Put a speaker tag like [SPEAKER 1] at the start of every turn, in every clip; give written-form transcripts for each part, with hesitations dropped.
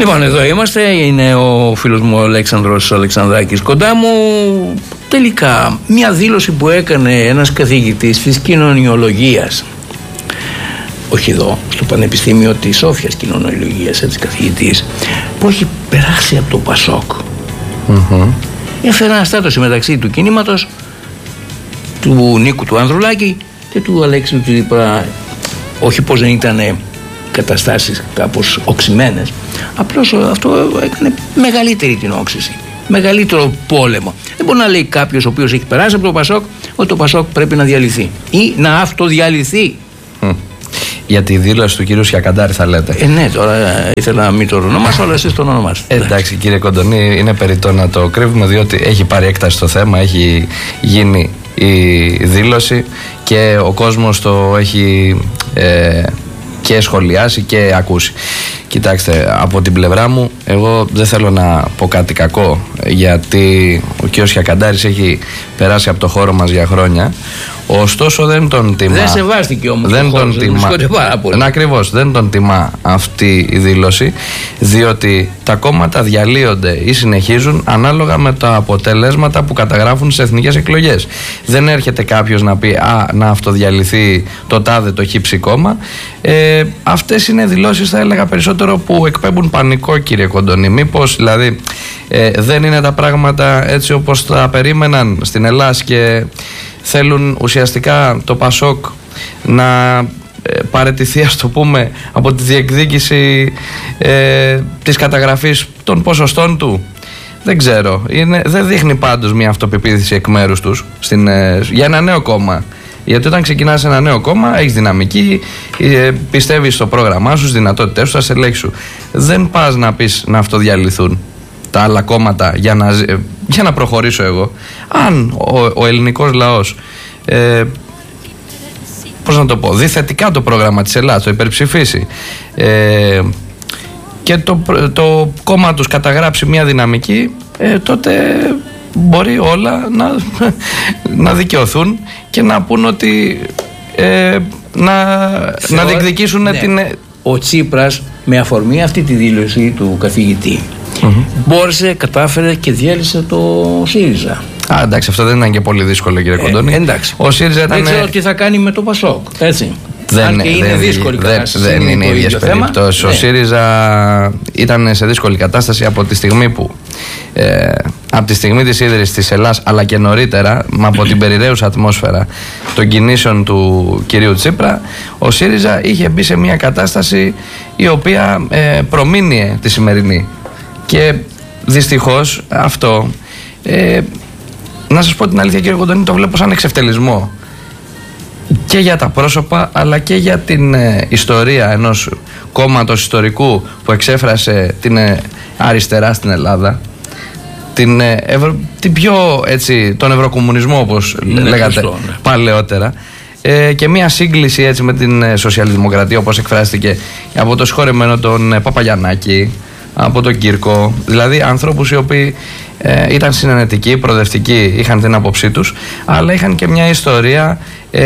[SPEAKER 1] Λοιπόν, εδώ είμαστε. Είναι ο φίλος μου ο Αλέξανδρος Αλεξανδράκης κοντά μου. Τελικά, μια δήλωση που έκανε ένας καθηγητής της κοινωνιολογίας, όχι εδώ, στο Πανεπιστήμιο της Σόφιας Κοινωνιολογίας, έτσι, καθηγητής, που έχει περάσει από το Πασόκ. Έφερε αναστάτωση μεταξύ του κινήματος του Νίκου του Ανδρουλάκη και του Αλέξη του Τσίπρα. Όχι πως δεν ήταν καταστάσεις κάπως οξυμένες, απλώς αυτό έκανε μεγαλύτερη την όξυση, μεγαλύτερο πόλεμο. Δεν μπορεί να λέει κάποιος ο οποίος έχει περάσει από το Πασόκ ότι το Πασόκ πρέπει να διαλυθεί ή να αυτοδιαλυθεί.
[SPEAKER 2] Για τη δήλωση του κύριου Σιακαντάρη θα λέτε.
[SPEAKER 1] Ναι, τώρα ήθελα να μην το ονομάσω, αλλά εσείς τον ονομάσετε.
[SPEAKER 2] Εντάξει, κύριε Κοντονή, είναι περιττό να το κρύβουμε, διότι έχει πάρει έκταση το θέμα, έχει γίνει η δήλωση και ο κόσμος το έχει και σχολιάσει και ακούσει. Κοιτάξτε, από την πλευρά μου, εγώ δεν θέλω να πω κάτι κακό, γιατί ο κ. Σιακαντάρης έχει περάσει από το χώρο μας για χρόνια. Ωστόσο δεν τον τιμά.
[SPEAKER 1] Δεν σεβάστηκε όμως.
[SPEAKER 2] Δεν τον τιμά. Ακριβώς, δεν τον τιμά αυτή η δήλωση, διότι τα κόμματα διαλύονται ή συνεχίζουν ανάλογα με τα αποτελέσματα που καταγράφουν στις εθνικές εκλογές. Δεν έρχεται κάποιος να πει να αυτοδιαλυθεί το τάδε το χύψη κόμμα. Αυτές είναι δηλώσεις, θα έλεγα, περισσότερο που εκπέμπουν πανικό, κύριε Κοντονή. Μήπως δηλαδή δεν είναι τα πράγματα έτσι όπως τα περίμεναν στην Ελλάδα και θέλουν ουσιαστικά το Πασόκ να παραιτηθεί, ας το πούμε, από τη διεκδίκηση της καταγραφής των ποσοστών του. Δεν ξέρω. Δεν δείχνει πάντως μια αυτοπεποίθηση εκ μέρους τους για ένα νέο κόμμα. Γιατί όταν ξεκινάς ένα νέο κόμμα, έχεις δυναμική, πιστεύεις στο πρόγραμμά σου, στις δυνατότητές σου, στα στελέχη σου. Δεν πας να πεις να αυτοδιαλυθούν τα άλλα κόμματα για να προχωρήσω εγώ. Αν ο ελληνικός λαός πώς να το πω, δει θετικά το πρόγραμμα της Ελλάδας, το υπερψηφίσει και το κόμμα τους καταγράψει μια δυναμική, τότε μπορεί όλα να δικαιωθούν και να πούν ότι να διεκδικήσουν την...
[SPEAKER 1] Ο Τσίπρας, με αφορμή αυτή τη δήλωση του καθηγητή, μπόρεσε, κατάφερε και διέλυσε το ΣΥΡΙΖΑ.
[SPEAKER 2] Εντάξει, αυτό δεν ήταν και πολύ δύσκολο, κύριε Κοντονή.
[SPEAKER 1] Εντάξει.
[SPEAKER 2] Ο ΣΥΡΙΖΑ ήταν...
[SPEAKER 1] Δεν ξέρω τι θα κάνει με το ΠΑΣΟΚ, έτσι.
[SPEAKER 2] Δεν είναι οι ίδιες περιπτώσεις. Ο ΣΥΡΙΖΑ ήταν σε δύσκολη κατάσταση από τη στιγμή που από τη στιγμή της ίδρυσης της Ελλάς, αλλά και νωρίτερα, από την περιραίουσα ατμόσφαιρα των κινήσεων του κυρίου Τσίπρα, ο ΣΥΡΙΖΑ είχε μπει σε μια κατάσταση η οποία προμείνει τη σημερινή. Και δυστυχώς αυτό, να σας πω την αλήθεια, κύριε Κοντονή, το βλέπω σαν εξευτελισμό και για τα πρόσωπα, αλλά και για την ιστορία ενός κόμματος ιστορικού που εξέφρασε την αριστερά στην Ελλάδα, την πιο, έτσι, τον ευρωκομμουνισμό, όπως λέγατε παλαιότερα, και μια σύγκληση έτσι με την σοσιαλδημοκρατία, όπως εκφράστηκε από το συγχωρεμένο τον Παπαγιαννάκη, από τον Κύρκο, δηλαδή ανθρώπους οι οποίοι ήταν συνενετικοί, προοδευτικοί, είχαν την άποψή τους, αλλά είχαν και μια ιστορία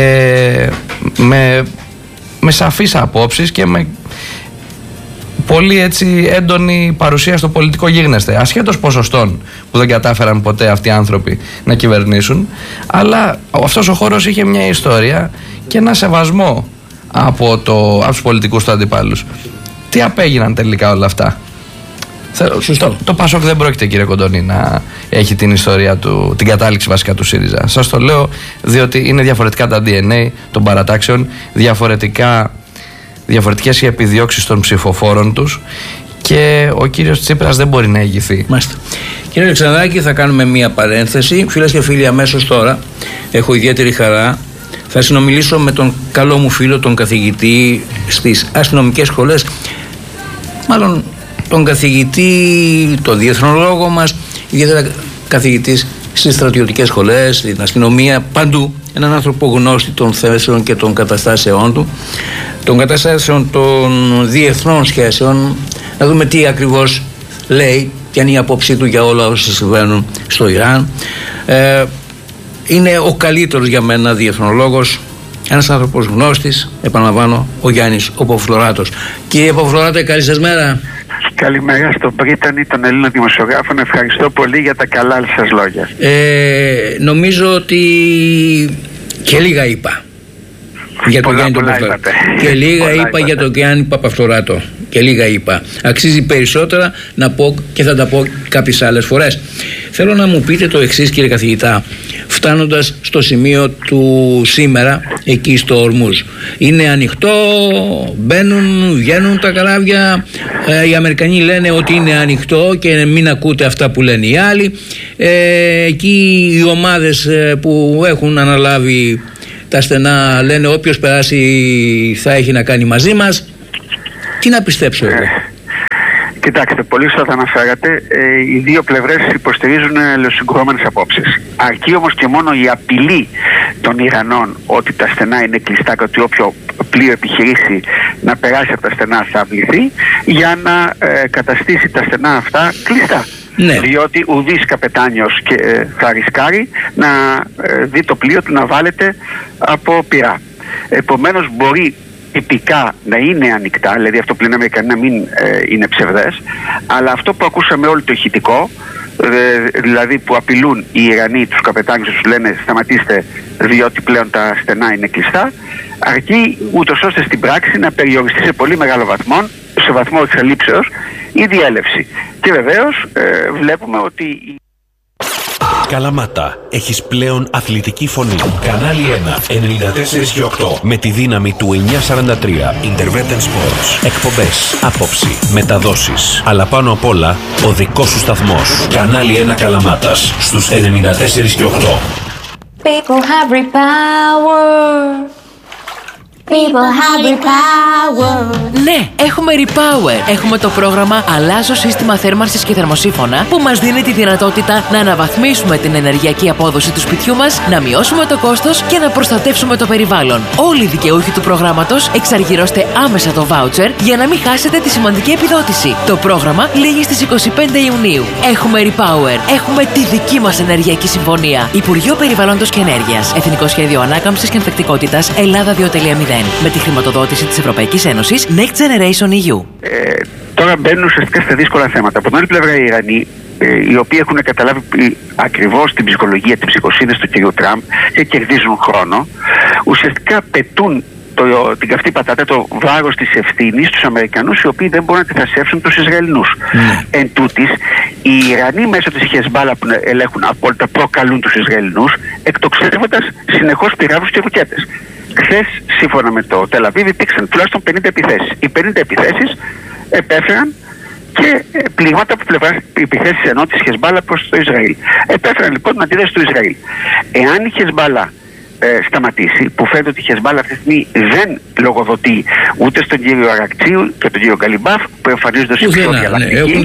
[SPEAKER 2] με σαφείς απόψεις και με πολύ, έτσι, έντονη παρουσία στο πολιτικό γίγνεσθε, ασχέτως ποσοστών που δεν κατάφεραν ποτέ αυτοί οι άνθρωποι να κυβερνήσουν, αλλά αυτός ο χώρος είχε μια ιστορία και ένα σεβασμό από τους πολιτικούς του αντιπάλους. Τι απέγιναν τελικά όλα αυτά? Το Πασόκ δεν πρόκειται, κύριε Κοντονή, να έχει την ιστορία του, την κατάληξη βασικά του ΣΥΡΙΖΑ. Σας το λέω διότι είναι διαφορετικά τα DNA των παρατάξεων, διαφορετικές οι επιδιώξεις των ψηφοφόρων τους και ο κύριος Τσίπρας δεν μπορεί να ηγηθεί.
[SPEAKER 1] Μάλιστα. Κύριε Αλεξανδράκη, θα κάνουμε μία παρένθεση. Φίλες και φίλοι, αμέσως τώρα έχω ιδιαίτερη χαρά. Θα συνομιλήσω με τον καλό μου φίλο, τον καθηγητή στις αστυνομικές σχολές, μάλλον τον καθηγητή, τον διεθνολόγο μας, ιδιαίτερα καθηγητής στις στρατιωτικές σχολές, στην αστυνομία, παντού. Έναν άνθρωπο γνώστη των θέσεων και των καταστάσεών του, των καταστάσεων των διεθνών σχέσεων, να δούμε τι ακριβώς λέει και αν η απόψη του για όλα όσα συμβαίνουν στο Ιράν. Είναι ο καλύτερος για μένα διεθνολόγος, ένας άνθρωπος γνώστης, επαναλαμβάνω, ο Γιάννης ο Παπαφλωράτος. Κύριε Παπαφλωράτε, καλή σας μέρα.
[SPEAKER 3] Καλημέρα στον Πρίτανη, τον Έλληνα δημοσιογράφο. Ευχαριστώ πολύ για τα καλά σας λόγια.
[SPEAKER 1] Νομίζω ότι και λίγα είπα για τον Γιάννη Παπαφτωράτο. Και λίγα είπα για τον Γιάννη Παπαφτωράτο. Και λίγα είπα. Αξίζει περισσότερα να πω και θα τα πω κάποιες άλλες φορές. Θέλω να μου πείτε το εξής, κύριε καθηγητά, φτάνοντας στο σημείο του σήμερα εκεί στο Ορμούζ. Είναι ανοιχτό, μπαίνουν, βγαίνουν τα καράβια, οι Αμερικανοί λένε ότι είναι ανοιχτό και μην ακούτε αυτά που λένε οι άλλοι. Εκεί οι ομάδες που έχουν αναλάβει τα στενά λένε όποιος περάσει θα έχει να κάνει μαζί μας. Τι να πιστέψω εγώ?
[SPEAKER 3] Κοιτάξτε, πολύ σωστά αναφέρατε. Οι δύο πλευρές υποστηρίζουν αλληλοσυγκρουόμενες απόψεις. Αρκεί όμως και μόνο η απειλή των Ιρανών ότι τα στενά είναι κλειστά και ότι όποιο πλοίο επιχειρήσει να περάσει από τα στενά θα βληθεί, για να καταστήσει τα στενά αυτά κλειστά. Ναι. Διότι ουδής καπετάνιος θα ρισκάρει να δει το πλοίο του να βάλετε από πυρά. Επομένως μπορεί τυπικά να είναι ανοιχτά, δηλαδή αυτό που λένε Αμερικανοί να μην είναι ψευδές, αλλά αυτό που ακούσαμε όλο το ηχητικό, δηλαδή που απειλούν οι Ιρανοί τους καπετάνιους, τους λένε σταματήστε διότι πλέον τα στενά είναι κλειστά, αρκεί ούτως ώστε στην πράξη να περιοριστεί σε πολύ μεγάλο βαθμό, σε βαθμό εξαλείψεως, η διέλευση. Και βεβαίως βλέπουμε ότι...
[SPEAKER 4] Καλαμάτα, έχεις πλέον αθλητική φωνή. Κανάλι 1, 94 και 8. Με τη δύναμη του 943. Intervention Sports. Εκπομπές, άποψη, μεταδόσεις. Αλλά πάνω απ' όλα, ο δικός σου σταθμός. Κανάλι 1 Καλαμάτας, στους 94 και 8.
[SPEAKER 5] People have repower. People have repower.
[SPEAKER 6] Ναι, έχουμε Repower. Έχουμε το πρόγραμμα Αλλάζω σύστημα θέρμανσης και θερμοσύφωνα που μας δίνει τη δυνατότητα να αναβαθμίσουμε την ενεργειακή απόδοση του σπιτιού μας, να μειώσουμε το κόστος και να προστατεύσουμε το περιβάλλον. Όλοι οι δικαιούχοι του προγράμματος εξαργυρώστε άμεσα το voucher για να μην χάσετε τη σημαντική επιδότηση. Το πρόγραμμα λήγει στις 25 Ιουνίου. Έχουμε Repower. Έχουμε τη δική μας ενεργειακή συμφωνία. Υπουργείο Περιβάλλοντος και Ενέργειας. Εθνικό Σχέδιο Ανάκαμψης και Ανθεκτικότητας Ελλάδα 2.0. Με τη χρηματοδότηση της Ευρωπαϊκής Ένωσης Next Generation EU.
[SPEAKER 3] Τώρα μπαίνουν ουσιαστικά στα δύσκολα θέματα. Από την άλλη πλευρά οι Ιρανοί, οι οποίοι έχουν καταλάβει ακριβώς την ψυχολογία, την ψυχοσύνη του κ. Τραμπ και κερδίζουν χρόνο, ουσιαστικά πετούν την καυτή πατάτα, το βάρος της ευθύνης στους Αμερικανούς, οι οποίοι δεν μπορούν να αντιθασέψουν τους Ισραηλινούς. Εν τούτης, οι Ιρανοί μέσω της Χεσμπάλα που ελέγχουν απόλυτα προκαλούν τους Ισραηλινούς, εκτοξεύοντας συνεχώς πυράβλους και ρουκέτες. Χθες, σύμφωνα με το Τελαβίβ, υπήρξαν τουλάχιστον 50 επιθέσεις. Οι 50 επιθέσεις επέφεραν και πλήγματα από πλευράς επιθέσεις ενώ της Χεσμπάλα προς το Ισραήλ. Επέφεραν λοιπόν την αντίδραση του Ισραήλ. Εάν η Χεσμπάλα σταματήσει, που φαίνεται ότι η Χεσμπάλα αυτή τη στιγμή δεν λογοδοτεί ούτε στον κύριο Αρακτσίου και τον κύριο Γκαλιμπάφ που εμφανίζονται σε πιο διαλλακτικοί,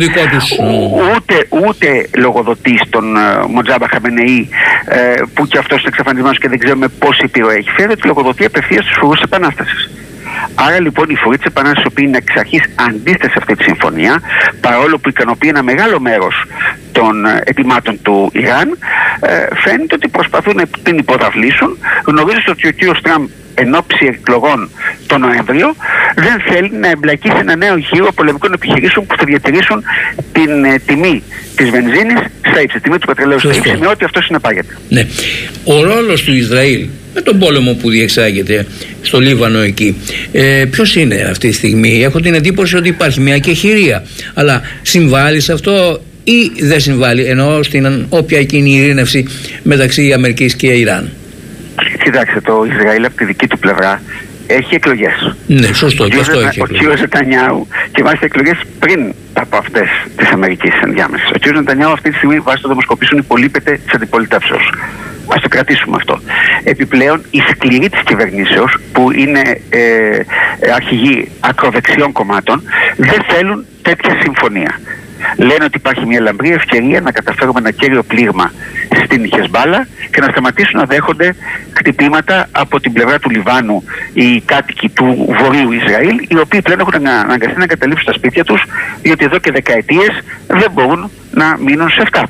[SPEAKER 3] ούτε λογοδοτεί στον Μοτζάμπα Χαμενεή που και αυτός είναι εξαφανισμένος και δεν ξέρουμε πόση επιρροή έχει. Φαίνεται ότι λογοδοτεί απευθείας στους φρουρούς της Επανάστασης. Άρα λοιπόν οι φορείς της Επανάστασης, οι οποίοι είναι εξ αρχής αντίθετοι σε αυτή τη συμφωνία, παρόλο που ικανοποιεί ένα μεγάλο μέρος των ετοιμάτων του Ιράν, φαίνεται ότι προσπαθούν να την υποδαβλήσουν, γνωρίζοντας ότι ο κ. Τραμπ εν ώψη εκλογών τον Νοέμβριο δεν θέλει να εμπλακεί σε ένα νέο γύρο πολεμικών επιχειρήσεων που θα διατηρήσουν την τιμή της βενζίνης στα ύψη, τιμή του πετρελαίου στα ύψη, με ό,τι αυτό συνεπάγεται.
[SPEAKER 1] Ναι. Ο ρόλος του Ισραήλ με τον πόλεμο που διεξάγεται στο Λίβανο εκεί, ποιος είναι αυτή τη στιγμή? Έχω την εντύπωση ότι υπάρχει μια κεχηρία, αλλά συμβάλλει σε αυτό ή δεν συμβάλλει, εννοώ στην όποια εκείνη η ειρήνευση μεταξύ Αμερικής και Ιράν?
[SPEAKER 3] Κοιτάξτε, το Ισραήλ από τη δική του πλευρά έχει εκλογές. Ναι, σωστό. Ο κ. Νετανιάου, και μάλιστα εκλογές πριν από αυτές της Αμερικής ενδιάμεσης. Ο κ. Νετανιάου αυτή τη στιγμή, βάσει των δημοσκοπήσεων, υπολείπεται της αντιπολιτεύσεως. Ας το κρατήσουμε αυτό. Επιπλέον, οι σκληροί της κυβερνήσεως, που είναι αρχηγοί ακροδεξιών κομμάτων, δεν θέλουν τέτοια συμφωνία. Λένε ότι υπάρχει μια λαμπρή ευκαιρία να καταφέρουμε ένα κέριο πλήγμα στην Χεσμπάλα και να σταματήσουν να δέχονται χτυπήματα από την πλευρά του Λιβάνου οι κάτοικοι του βορείου Ισραήλ, οι οποίοι πλέον έχουν αναγκαστεί να εγκαταλείψουν τα σπίτια τους, διότι εδώ και δεκαετίες δεν μπορούν να μείνουν σε αυτά.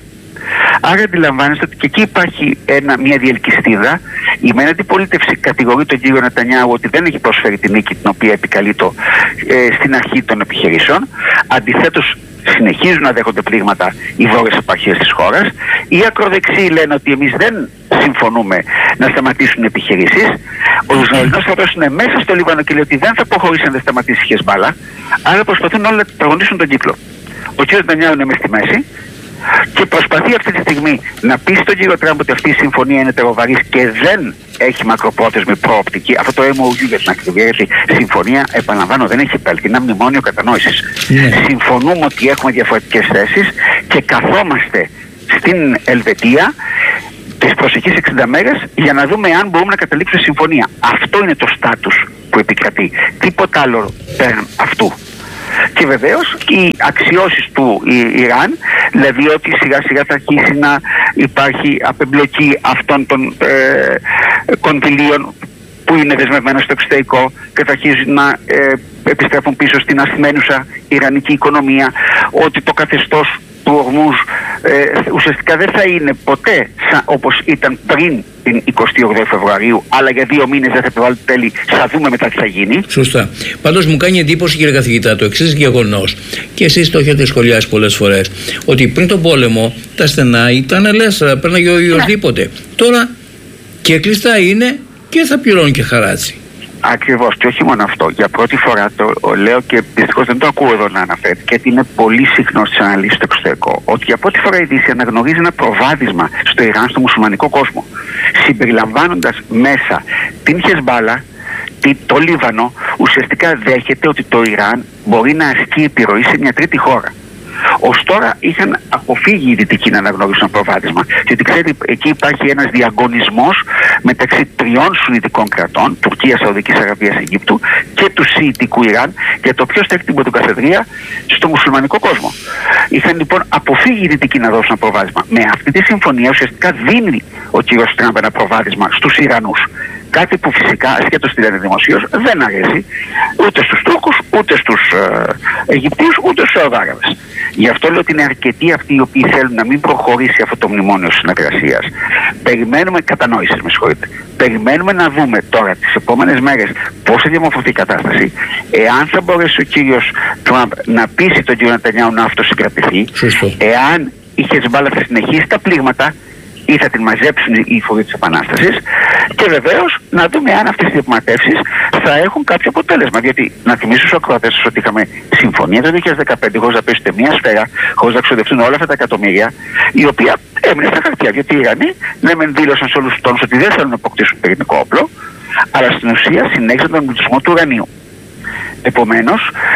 [SPEAKER 3] Άρα αντιλαμβάνεστε ότι και εκεί υπάρχει μια διελκυστίδα. Η μεν αντιπολίτευση κατηγορεί τον κύριο Νετανιάχου ότι δεν έχει προσφέρει τη νίκη την οποία επικαλείται στην αρχή των επιχειρήσεων. Αντιθέτως, συνεχίζουν να δέχονται πλήγματα οι βόρειες επαρχίες της χώρας. Οι ακροδεξιοί λένε ότι εμείς δεν συμφωνούμε να σταματήσουν επιχειρήσεις. Ο Ισραηλινός στρατός είναι μέσα στο Λίβανο και λέει ότι δεν θα προχωρήσει αν δεν σταματήσει η Χεσμπάλα. Άρα προσπαθούν όλοι να προγονήσουν τον κύκλο. Ο κ. Νετανιάχου είναι μέσα στη μέση και προσπαθεί αυτή τη στιγμή να πει στον κύριο Τραμπ ότι αυτή η συμφωνία είναι τεροβαρής και δεν έχει μακροπρόθεσμη προοπτική. Αυτό το MOU για την ακρίβεια, γιατί συμφωνία, επαναλαμβάνω, δεν έχει επέλθει. Είναι ένα μνημόνιο κατανόησης. Συμφωνούμε ότι έχουμε διαφορετικές θέσεις και καθόμαστε στην Ελβετία τις προσεχείς 60 μέρες για να δούμε αν μπορούμε να καταλήξουμε συμφωνία. Αυτό είναι το στάτους που επικρατεί. Τίποτα άλλο πέραν αυτού. Και βεβαίως οι αξιώσεις του Ιράν, δηλαδή ότι σιγά σιγά θα αρχίσει να υπάρχει απεμπλοκή αυτών των κονδυλίων που είναι δεσμευμένα στο εξωτερικό και θα αρχίζουν να επιστρέφουν πίσω στην ασθημένουσα ιρανική οικονομία, ότι το καθεστώς του Ορμούζ ουσιαστικά δεν θα είναι ποτέ όπως ήταν πριν την 28 Φεβρουαρίου, αλλά για 2 μήνες δεν θα επιβάλλουν τέλη. Θα δούμε μετά τι θα γίνει.
[SPEAKER 1] Σωστά. Πάντως μου κάνει εντύπωση, κύριε καθηγητά, το εξής γεγονός, και εσείς το έχετε σχολιάσει πολλές φορές, ότι πριν τον πόλεμο τα στενά ήταν ελεύθερα, πέρναγε οποιοδήποτε. Τώρα και κλειστά είναι και θα πληρώνουν και χαράτσι.
[SPEAKER 3] Ακριβώς, και όχι μόνο αυτό. Για πρώτη φορά το λέω και δυστυχώς δεν το ακούω εδώ να αναφέρεται, γιατί είναι πολύ συχνό στις αναλύσεις στο εξωτερικό, ότι για πρώτη φορά η Δύση αναγνωρίζει ένα προβάδισμα στο Ιράν, στο μουσουλμανικό κόσμο, συμπεριλαμβάνοντας μέσα την Χεσμπάλα, το Λίβανο. Ουσιαστικά δέχεται ότι το Ιράν μπορεί να ασκεί επιρροή σε μια τρίτη χώρα. Ως τώρα είχαν αποφύγει οι Δυτικοί να αναγνωρίσουν προβάδισμα. Γιατί ξέρετε, εκεί υπάρχει ένας διαγωνισμός μεταξύ 3 σουννιτικών κρατών, Τουρκίας, Σαουδικής Αραβίας, Αιγύπτου, και του Σιητικού Ιράν, για το ποιος θα έχει την πρωτοκαθεδρία στο μουσουλμανικό κόσμο. Είχαν λοιπόν αποφύγει οι Δυτικοί να δώσουν προβάδισμα. Με αυτή τη συμφωνία ουσιαστικά δίνει ο κύριος Τραμπ ένα προβάδισμα στους Ιρανούς. Κάτι που φυσικά, ασχέτως τι λένε δημοσίως, δεν αρέσει ούτε στους Τούρκους, ούτε στους Αιγυπτίους, ούτε στους Σαουδάραβες. Γι' αυτό λέω ότι είναι αρκετοί αυτοί οι οποίοι θέλουν να μην προχωρήσει αυτό το μνημόνιο συνεργασίας. Περιμένουμε κατανόησης, με συγχωρείτε. Περιμένουμε να δούμε τώρα τις επόμενες μέρες πώς θα διαμορφωθεί η κατάσταση, εάν θα μπορέσει ο κύριος Τραμπ να πείσει τον κύριο Νετανιάχου να αυτοσυγκρατηθεί, εάν η Χεσμπάλα θα συνεχίσει τα πλήγματα ή θα την μαζέψουν οι φορείς της Επανάστασης, και βεβαίως να δούμε αν αυτές οι διαπραγματεύσεις θα έχουν κάποιο αποτέλεσμα. Διότι να θυμίσω στους ακροατές ότι είχαμε συμφωνία το 2015 χωρίς να πέσει μια σφαίρα, χωρίς να ξοδευτούν όλα αυτά τα εκατομμύρια, η οποία έμεινε στα χαρτιά. Γιατί οι Ιρανοί ναι μεν δήλωσαν σε όλους τους τόνους ότι δεν θέλουν να αποκτήσουν πυρηνικό όπλο, αλλά στην ουσία συνέχισαν τον εμπλουτισμό του ουρανίου. Επομένως,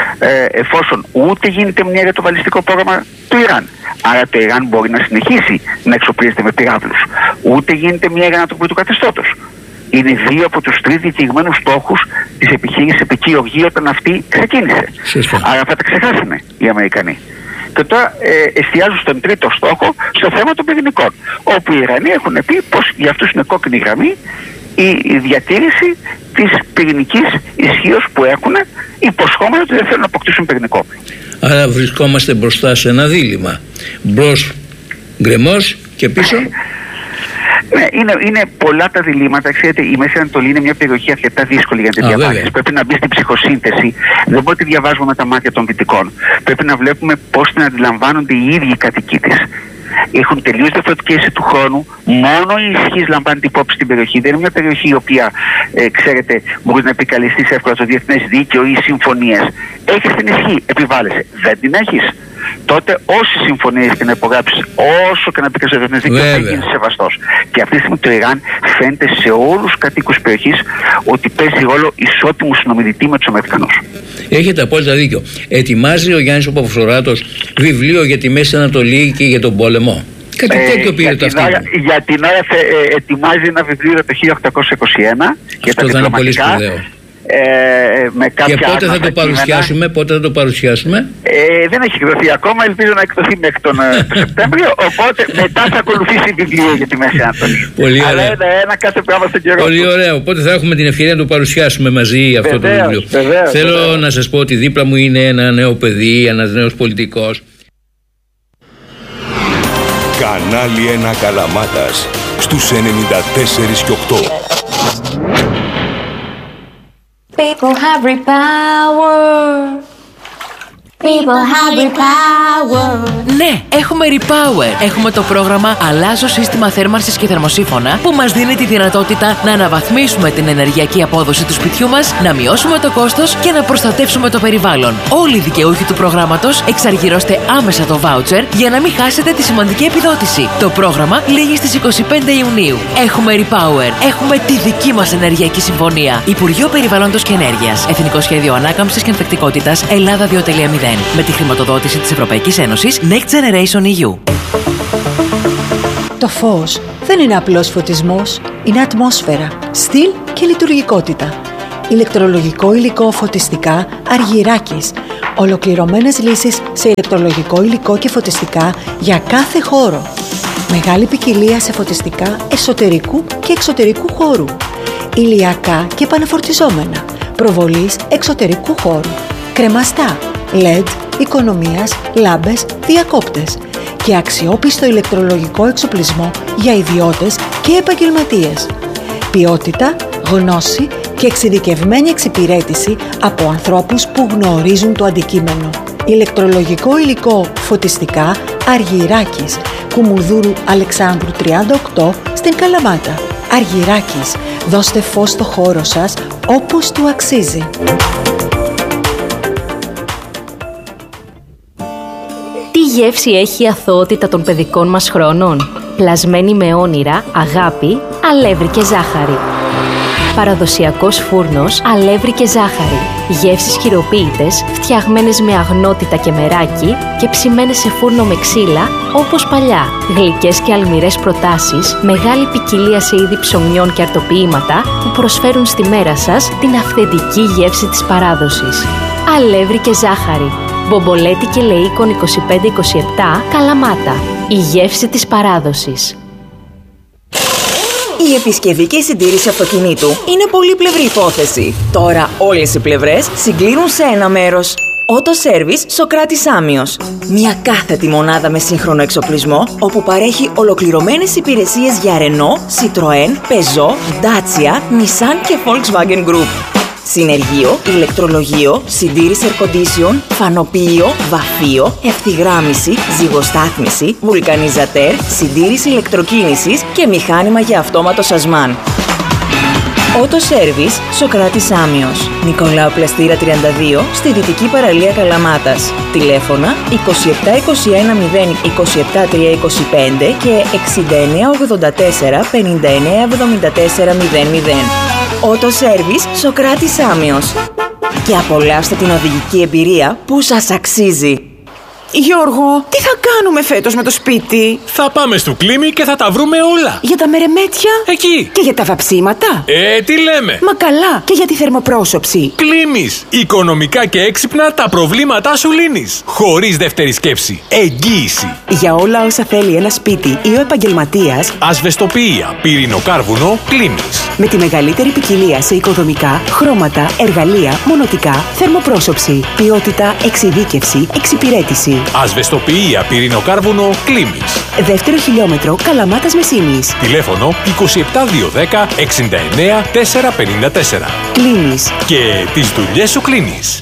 [SPEAKER 3] εφόσον ούτε γίνεται μια για το βαλιστικό πρόγραμμα του Ιράν, άρα το Ιράν μπορεί να συνεχίσει να εξοπλίζεται με πυράβλους, ούτε γίνεται μια για ανατροπή του καθεστώτος. Είναι 2 από τους 3 διακεκριμένους στόχους της επιχείρησης Επική Οργή όταν αυτή ξεκίνησε. Άρα θα τα ξεχάσανε οι Αμερικανοί. Και τώρα εστιάζουν στον τρίτο στόχο, στο θέμα των πυρηνικών, όπου οι Ιρανοί έχουν πει πως για αυτούς είναι κόκκινη γραμμή η διατήρηση της πυρηνικής ισχύως που έχουν, υποσχόμενοι ότι δεν θέλουν να αποκτήσουν πυρηνικό όπλο.
[SPEAKER 1] Άρα βρισκόμαστε μπροστά σε ένα δίλημμα. Μπρος γκρεμός και πίσω.
[SPEAKER 3] Ναι, είναι πολλά τα διλήμματα. Ξέρετε, η Μέση Ανατολή είναι μια περιοχή αρκετά δύσκολη για να τη διαβάσεις. Πρέπει να μπει στην ψυχοσύνθεση. Δεν μπορεί να τη διαβάζουμε με τα μάτια των Δυτικών. Πρέπει να βλέπουμε πώς την αντιλαμβάνονται οι ίδιοι οι κατοικοί της. Έχουν τελείως διαφορετική αίσθηση του χρόνου. Μόνο η ισχύς λαμβάνει την υπόψη στην περιοχή. Δεν είναι μια περιοχή η οποία, ξέρετε, μπορεί να επικαλεστεί εύκολα το διεθνές δίκαιο ή συμφωνίες. Έχεις την ισχύ, επιβάλλεσαι. Δεν την έχεις, τότε όσες συμφωνίες και να υπογράψεις, όσο και να πει και στο διεθνές δίκαιο, θα γίνεις σεβαστός. Και αυτή τη στιγμή το Ιράν φαίνεται σε όλους τους κατοίκους της περιοχής ότι παίζει ρόλο ισότιμου συνομιλητή με τους Αμερικανούς.
[SPEAKER 1] Έχετε απόλυτα δίκιο. Ετοιμάζει ο Γιάννης ο Παπαφλωράτος βιβλίο για τη Μέση Ανατολή και για τον πόλεμο. Κάτι τέτοιο πήρε το αυτό.
[SPEAKER 3] Για την ώρα ετοιμάζει ένα βιβλίο το 1821 για τα διπλωματικά.
[SPEAKER 1] Και πότε θα το παρουσιάσουμε,
[SPEAKER 3] δεν έχει εκδοθεί ακόμα, ελπίζω να εκδοθεί μέχρι τον Σεπτέμβριο, οπότε μετά θα ακολουθήσει βιβλίο για τη Μέση Ανατολή.
[SPEAKER 1] Πολύ ωραία.
[SPEAKER 3] Αλλά ένα κάθε πράγμα στον καιρό.
[SPEAKER 1] Πολύ ωραία, οπότε θα έχουμε την ευκαιρία να το παρουσιάσουμε μαζί αυτό το βιβλίο. Θέλω να σας πω ότι δίπλα μου είναι ένα νέο παιδί, ένας νέος πολιτικός.
[SPEAKER 7] Κανάλι 1 Καλαμάτας στους 94 και 8.
[SPEAKER 5] People have repower. People have repower.
[SPEAKER 6] Ναι, έχουμε Repower. Έχουμε το πρόγραμμα Αλλάζω σύστημα θέρμανσης και θερμοσύφωνα που μας δίνει τη δυνατότητα να αναβαθμίσουμε την ενεργειακή απόδοση του σπιτιού μας, να μειώσουμε το κόστος και να προστατεύσουμε το περιβάλλον. Όλοι οι δικαιούχοι του προγράμματος εξαργυρώστε άμεσα το βάουτσερ για να μην χάσετε τη σημαντική επιδότηση. Το πρόγραμμα λήγει στις 25 Ιουνίου. Έχουμε Repower. Έχουμε τη δική μας ενεργειακή συμφωνία. Υπουργείο Περιβάλλοντος και Ενέργειας. Εθνικό Σχέδιο Ανάκαμψης και Ανθεκτικότητας Ελλάδα 2.0. Με τη χρηματοδότηση της Ευρωπαϊκής Ένωσης Next Generation EU.
[SPEAKER 8] Το φως δεν είναι απλός φωτισμός, είναι ατμόσφαιρα, στυλ και λειτουργικότητα. Ηλεκτρολογικό υλικό φωτιστικά Αργυράκης. Ολοκληρωμένες λύσεις σε ηλεκτρολογικό υλικό και φωτιστικά για κάθε χώρο. Μεγάλη ποικιλία σε φωτιστικά εσωτερικού και εξωτερικού χώρου. Ηλιακά και επαναφορτιζόμενα. Προβολής εξωτερικού χώρου. Κρεμαστά, LED, οικονομίας, λάμπες, διακόπτες και αξιόπιστο ηλεκτρολογικό εξοπλισμό για ιδιώτες και επαγγελματίες. Ποιότητα, γνώση και εξειδικευμένη εξυπηρέτηση από ανθρώπους που γνωρίζουν το αντικείμενο. Ηλεκτρολογικό υλικό φωτιστικά Αργυράκης, Κουμουνδούρου Αλεξάνδρου 38 στην Καλαμάτα. Αργυράκης, δώστε φως στο χώρο σας όπως του αξίζει.
[SPEAKER 9] Τι γεύση έχει η αθωότητα των παιδικών μας χρόνων? Πλασμένη με όνειρα, αγάπη, αλεύρι και ζάχαρη. Παραδοσιακός φούρνος, αλεύρι και ζάχαρη. Γεύσεις χειροποίητες, φτιαγμένες με αγνότητα και μεράκι και ψημένες σε φούρνο με ξύλα, όπως παλιά. Γλυκές και αλμυρές προτάσεις, μεγάλη ποικιλία σε είδη ψωμιών και αρτοποιήματα που προσφέρουν στη μέρα σας την αυθεντική γεύση της παράδοσης. Αλεύρι και ζάχαρη. Μπομπολέτη και Λεΐκον 25-27, Καλαμάτα. Η γεύση της παράδοσης.
[SPEAKER 10] Η επισκευή και η συντήρηση αυτοκινήτου είναι πολύπλευρη υπόθεση. Τώρα όλες οι πλευρές συγκλίνουν σε ένα μέρος. Auto Service Σοκράτης Άμιος. Μια κάθετη μονάδα με σύγχρονο εξοπλισμό, όπου παρέχει ολοκληρωμένες υπηρεσίες για Renault, Citroën, Peugeot, Dacia, Nissan και Volkswagen Group. Συνεργείο, ηλεκτρολογείο, συντήρηση air condition, φανοποιείο, βαφείο, ευθυγράμμιση, ζυγοστάθμιση, βουλκανιζατέρ, συντήρηση ηλεκτροκίνησης και μηχάνημα για αυτόματο σασμάν. Auto Service Σοκράτης Άμιος. Νικολάου Πλαστήρα 32 στη Δυτική Παραλία Καλαμάτας. Τηλέφωνα 2721 0 27 325 και 6984 59 74 00. Auto Service Σοκράτης Άμιος. Και απολαύστε την οδηγική εμπειρία που σας αξίζει.
[SPEAKER 11] Γιώργο, τι θα κάνουμε φέτος με το σπίτι?
[SPEAKER 12] Θα πάμε στο Κλίμι και θα τα βρούμε όλα.
[SPEAKER 11] Για τα μερεμέτια?
[SPEAKER 12] Εκεί.
[SPEAKER 11] Και για τα βαψίματα?
[SPEAKER 12] Τι λέμε?
[SPEAKER 11] Μα καλά, και για τη θερμοπρόσωψη.
[SPEAKER 12] Κλίμις. Οικονομικά και έξυπνα τα προβλήματά σου λύνεις. Χωρίς δεύτερη σκέψη. Εγγύηση.
[SPEAKER 11] Για όλα όσα θέλει ένα σπίτι ή ο επαγγελματίας.
[SPEAKER 12] Ασβεστοποιία, πυρηνοκάρβουνο, Κλίμις.
[SPEAKER 11] Με τη μεγαλύτερη ποικιλία σε οικοδομικά, χρώματα, εργαλεία, μονοτικά, θερμοπρόσωψη, ποιότητα, εξειδίκευση, εξυπηρέτηση.
[SPEAKER 12] Ασβεστοποιία, πυρηνοκάρβουνο, Κλίμις.
[SPEAKER 11] Δεύτερο χιλιόμετρο, Καλαμάτας Μεσίνης.
[SPEAKER 12] Τηλέφωνο 27210 69 454.
[SPEAKER 11] Κλίμις.
[SPEAKER 12] Και τις δουλειές σου κλείνεις.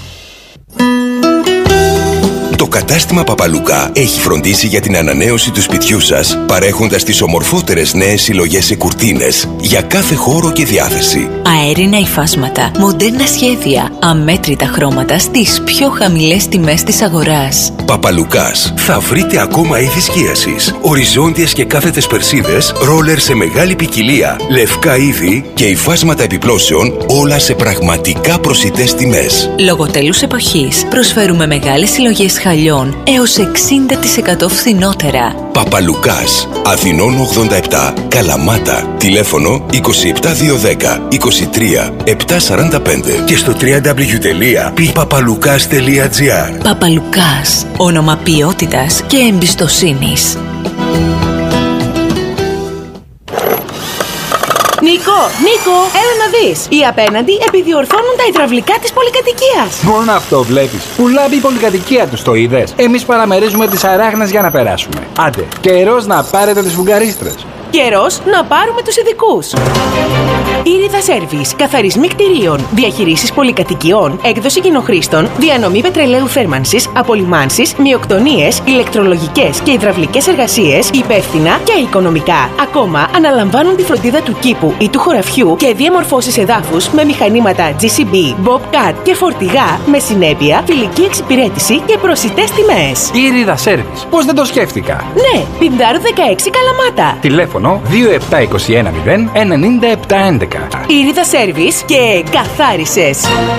[SPEAKER 7] Το κατάστημα Παπαλουκά έχει φροντίσει για την ανανέωση του σπιτιού σας, παρέχοντας τις ομορφότερες νέες συλλογές σε κουρτίνες για κάθε χώρο και διάθεση.
[SPEAKER 13] Αέρινα υφάσματα, μοντέρνα σχέδια, αμέτρητα χρώματα στις πιο χαμηλές τιμές της αγοράς.
[SPEAKER 7] Παπαλουκάς. Θα βρείτε ακόμα είδη σκίασης, οριζόντιες και κάθετες περσίδες, ρόλερ σε μεγάλη ποικιλία, λευκά είδη και υφάσματα επιπλώσεων, όλα σε πραγματικά προσιτές τιμές.
[SPEAKER 13] Λόγω τέλους εποχής προσφέρουμε μεγάλες συλλογές χαλιών έως 60% φθηνότερα.
[SPEAKER 7] Παπαλουκάς, Αθηνών 87, Καλαμάτα. Τηλέφωνο 27210 23 745 και στο www.papalukaz.gr.
[SPEAKER 13] Παπαλουκάς, όνομα ποιότητας και εμπιστοσύνης.
[SPEAKER 11] Νίκο, Νίκο, έλα να δεις. Οι απέναντι επιδιορθώνουν τα υδραυλικά της πολυκατοικίας.
[SPEAKER 14] Μόνο αυτό βλέπεις. Που λάμπει η πολυκατοικία τους, το είδες. Εμείς παραμερίζουμε τις αράχνες για να περάσουμε. Άντε, καιρός να πάρετε τις φουγγαρίστρες.
[SPEAKER 11] Καιρός να πάρουμε τους ειδικούς. Ήριδα Σέρβις, καθαρισμοί κτηρίων, διαχειρήσεις πολυκατοικιών, έκδοση κοινοχρήστων, διανομή πετρελαίου θέρμανσης, απολυμάνσεις, μειοκτονίες, ηλεκτρολογικές και υδραυλικές εργασίες, υπεύθυνα και οικονομικά. Ακόμα αναλαμβάνουν τη φροντίδα του κήπου ή του χωραφιού και διαμορφώσεις εδάφους με μηχανήματα GCB, Bobcat και φορτηγά με συνέπεια, φιλική εξυπηρέτηση και προσιτές τιμές.
[SPEAKER 14] Ήριδα Σέρβις, πώς δεν το σκέφτηκα.
[SPEAKER 11] Ναι, Πινδάρου 16 Καλαμάτα.
[SPEAKER 14] Τηλέφωνο 27210 9711.
[SPEAKER 11] Ήριδα Σέρβις και καθάρισες.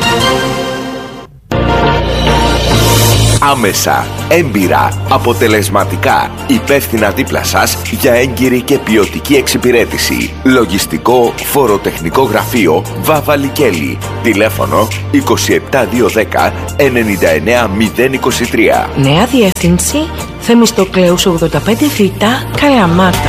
[SPEAKER 15] Άμεσα, έμπειρα, αποτελεσματικά, υπεύθυνα δίπλα σας για έγκυρη και ποιοτική εξυπηρέτηση. Λογιστικό φοροτεχνικό γραφείο Βάβα Λικέλη. Τηλέφωνο 27210 99023.
[SPEAKER 16] Νέα διεύθυνση Θεμιστοκλέους 85 Β, Καλαμάτα.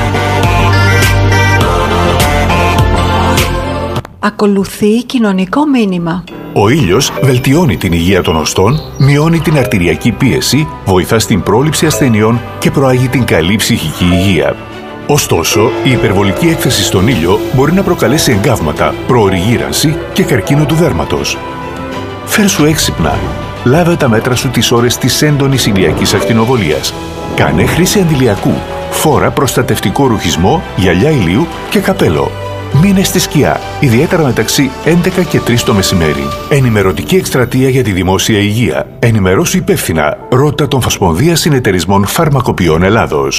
[SPEAKER 8] Ακολουθεί κοινωνικό μήνυμα.
[SPEAKER 17] Ο ήλιος βελτιώνει την υγεία των οστών, μειώνει την αρτηριακή πίεση, βοηθά στην πρόληψη ασθενειών και προάγει την καλή ψυχική υγεία. Ωστόσο, η υπερβολική έκθεση στον ήλιο μπορεί να προκαλέσει εγκάβματα, προωρή γύρανση και καρκίνο του δέρματος. Φέρσου έξυπνα. Λάβε τα μέτρα σου τις ώρες της έντονης ηλιακής ακτινοβολίας. Κάνε χρήση αντιλιακού. Φόρα προστατευτικό ρουχισμό, γυαλιά ηλίου και καπέλο. Μείνε στη σκιά, ιδιαίτερα μεταξύ 11 και 3 το μεσημέρι. Ενημερωτική εκστρατεία για τη δημόσια υγεία. Ενημερώσου υπεύθυνα. Ρώτα τον Φασπονδία Συνεταιρισμών Φαρμακοποιών Ελλάδος.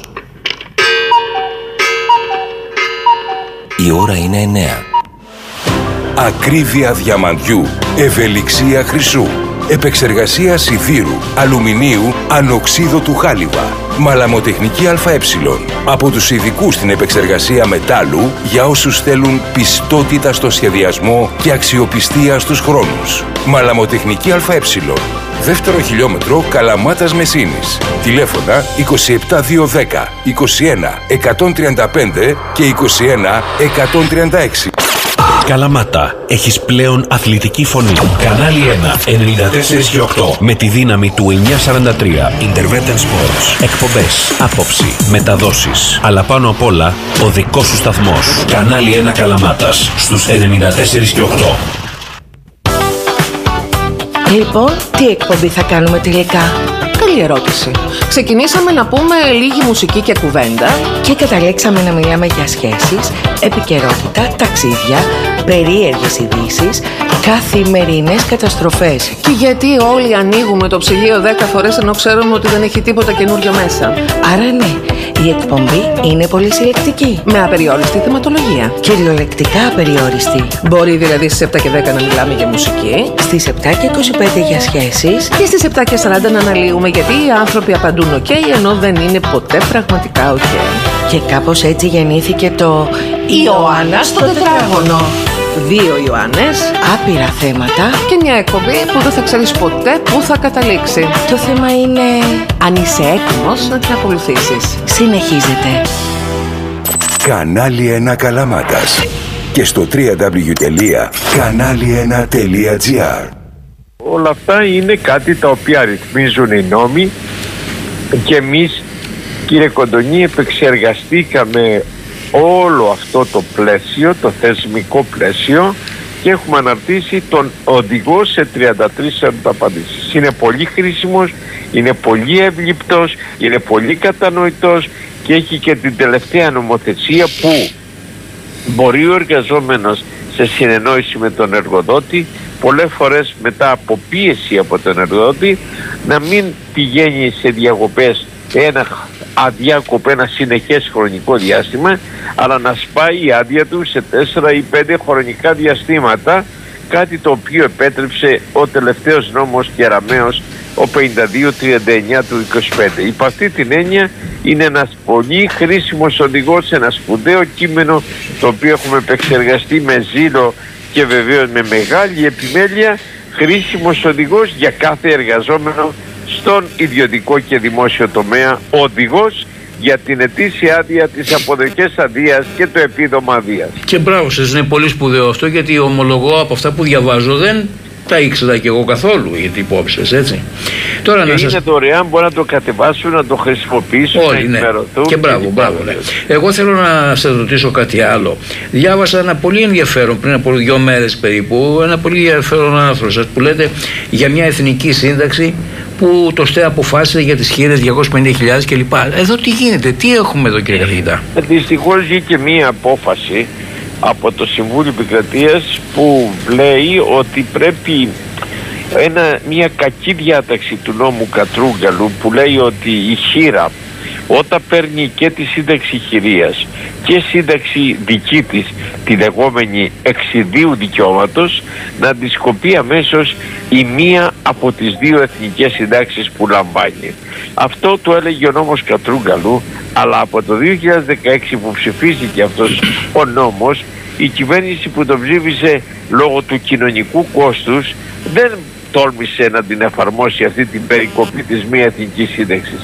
[SPEAKER 7] Η ώρα είναι 9. Ακρίβεια διαμαντιού. Ευελιξία χρυσού. Επεξεργασία σιδήρου, αλουμινίου, ανοξίδωτου χάλιβα. Μαλαμοτεχνική ΑΕ. Από τους ειδικούς στην επεξεργασία μετάλλου για όσους θέλουν πιστότητα στο σχεδιασμό και αξιοπιστία στους χρόνους. Μαλαμοτεχνική ΑΕ. Δεύτερο χιλιόμετρο Καλαμάτας Μεσίνης. Τηλέφωνα 27210 21 135 και 21 136.
[SPEAKER 4] Καλαμάτα, έχεις πλέον αθλητική φωνή. Κανάλι 1, 94 και 8. Με τη δύναμη του 943. Intervention Sports. Εκπομπές, άποψη, μεταδόσεις. Αλλά πάνω απ' όλα, ο δικός σου σταθμός. Κανάλι 1 Καλαμάτας, στους 94 και 8.
[SPEAKER 16] Λοιπόν, τι εκπομπή θα κάνουμε τελικά?
[SPEAKER 18] Καλή ερώτηση. Ξεκινήσαμε να πούμε λίγη μουσική και κουβέντα
[SPEAKER 16] και καταλήξαμε να μιλάμε για σχέσεις, επικαιρότητα, ταξίδια, περίεργες ειδήσεις, καθημερινές καταστροφές.
[SPEAKER 18] Και γιατί όλοι ανοίγουμε το ψυγείο 10 φορές ενώ ξέρουμε ότι δεν έχει τίποτα καινούριο μέσα.
[SPEAKER 16] Άρα ναι, η εκπομπή είναι πολύ συλλεκτική.
[SPEAKER 18] Με απεριόριστη θεματολογία.
[SPEAKER 16] Κυριολεκτικά απεριόριστη.
[SPEAKER 18] Μπορεί δηλαδή στις 7 και 10 να μιλάμε για μουσική,
[SPEAKER 16] στις 7 και 25 για σχέσεις
[SPEAKER 18] και στις 7 και 40 να αναλύουμε γιατί οι άνθρωποι απαντούν ok ενώ δεν είναι ποτέ πραγματικά ok.
[SPEAKER 16] Και κάπως έτσι γεννήθηκε το
[SPEAKER 18] Ιωάννα στο τετράγωνο. 2 Ιωάννες,
[SPEAKER 16] άπειρα θέματα
[SPEAKER 18] και μια εκπομπή που δεν θα ξέρεις ποτέ πού θα καταλήξει.
[SPEAKER 16] Το θέμα είναι
[SPEAKER 18] αν είσαι έτοιμος να την ακολουθήσεις.
[SPEAKER 16] Συνεχίζεται.
[SPEAKER 7] Κανάλι 1 Καλαμάτας και στο www.kanali1.gr.
[SPEAKER 19] Όλα αυτά είναι κάτι τα οποία ρυθμίζουν οι νόμοι και εμείς, κύριε Κοντονή, επεξεργαστήκαμε όλο αυτό το πλαίσιο, το θεσμικό πλαίσιο, και έχουμε αναρτήσει τον οδηγό σε 33 απαντήσεις. Είναι πολύ χρήσιμος, είναι πολύ εύληπτος, είναι πολύ κατανοητός και έχει και την τελευταία νομοθεσία που μπορεί ο εργαζόμενος σε συνεννόηση με τον εργοδότη, πολλές φορές μετά από πίεση από τον εργοδότη, να μην πηγαίνει σε διακοπές ένα συνεχές χρονικό διάστημα, αλλά να σπάει η άδεια του σε 4 ή 5 χρονικά διαστήματα, κάτι το οποίο επέτρεψε ο τελευταίος νόμος Κεραμέως, ο 5239 του 25. Υπ' αυτή την έννοια είναι ένας πολύ χρήσιμος οδηγός, ένα σπουδαίο κείμενο το οποίο έχουμε επεξεργαστεί με ζήλο και βεβαίως με μεγάλη επιμέλεια, χρήσιμος οδηγός για κάθε εργαζόμενο στον ιδιωτικό και δημόσιο τομέα, οδηγός για την ετήσια άδεια, τις αποδοχές αδείας και το επίδομα αδείας.
[SPEAKER 1] Και μπράβο σας, είναι πολύ σπουδαίο αυτό, γιατί ομολογώ από αυτά που διαβάζω δεν τα ήξερα και εγώ καθόλου για την υπόψη σας, έτσι. Τώρα
[SPEAKER 19] και είναι δωρεάν, μπορεί να το κατεβάσουν, να το χρησιμοποιήσουν,
[SPEAKER 1] όλοι,
[SPEAKER 19] να ενημερωθούν.
[SPEAKER 1] Και μπράβο, ναι. Εγώ θέλω να σας ρωτήσω κάτι άλλο. Διάβασα ένα πολύ ενδιαφέρον πριν από 2 μέρες περίπου, ένα πολύ ενδιαφέρον άρθρο σας που λέτε για μια εθνική σύνταξη που το ΣΤΕ αποφάσισε για τις χήρες 250.000 κλπ. Εδώ τι γίνεται, τι έχουμε εδώ κύριε καθηγητά?
[SPEAKER 19] Δυστυχώς βγήκε μία απόφαση από το Συμβούλιο Επικρατείας που λέει ότι πρέπει μια κακή διάταξη του νόμου Κατρούγκαλου που λέει ότι η χήρα όταν παίρνει και τη σύνταξη χειρίας και σύνταξη δική της, τη λεγόμενη εξιδίου δικαιώματος, να αντισκοπεί αμέσως η μία από τις 2 εθνικές συντάξεις που λαμβάνει. Αυτό το έλεγε ο νόμος Κατρούγκαλου, αλλά από το 2016 που ψηφίστηκε αυτός ο νόμος, η κυβέρνηση που τον ψήφισε λόγω του κοινωνικού κόστους δεν τόλμησε να την εφαρμόσει αυτή την περικοπή της μη εθνικής σύνταξης.